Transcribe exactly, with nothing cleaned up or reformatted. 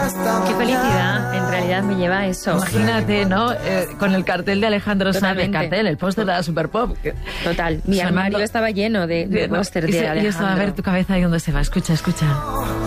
Qué felicidad, en realidad me lleva a eso. Imagínate, ¿no? Eh, con el cartel de Alejandro Sanz, el Totalmente. cartel, el póster de la Super Pop. que- Total, mi sonando- armario estaba lleno de, de No, pósters y de se- y Alejandro. eso, a ver tu cabeza ahí donde se va. Escucha, escucha.